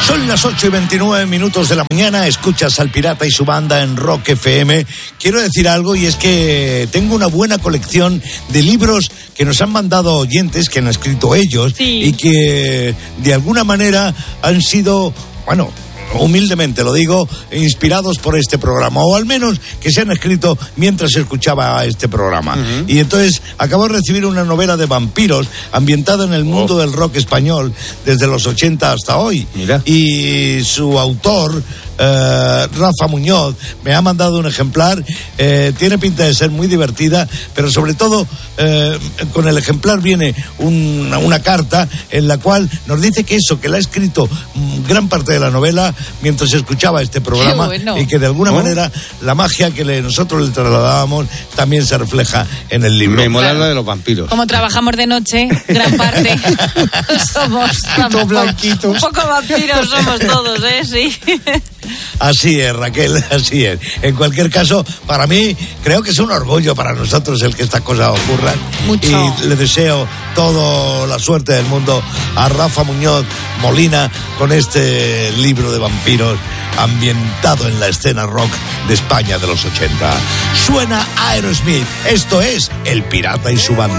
Son las 8:29 de la mañana, escuchas al Pirata y su banda en Rock FM. Quiero decir algo, y es que tengo una buena colección de libros que nos han mandado oyentes, que han escrito ellos, sí, y que de alguna manera han sido, bueno, humildemente lo digo, inspirados por este programa, o al menos que se han escrito mientras escuchaba este programa. Uh-huh. Y entonces acabo de recibir una novela de vampiros ambientada en el mundo del rock español desde los 80 hasta hoy. Mira. Y su autor, Rafa Muñoz, me ha mandado un ejemplar. Tiene pinta de ser muy divertida, pero sobre todo con el ejemplar viene una carta en la cual nos dice que eso, que la ha escrito gran parte de la novela mientras escuchaba este programa. Bueno. Y que de alguna manera la magia que nosotros le trasladábamos también se refleja en el libro. Me mola la de los vampiros. Como trabajamos de noche, gran parte somos todos blanquitos. Un poco vampiros somos todos, sí. Así es, Raquel, así es. En cualquier caso, para mí, creo que es un orgullo para nosotros el que estas cosas ocurran. Mucho. Y le deseo toda la suerte del mundo a Rafa Muñoz Molina con este libro de vampiros ambientado en la escena rock de España de los 80. Suena Aerosmith. Esto es El Pirata y su banda.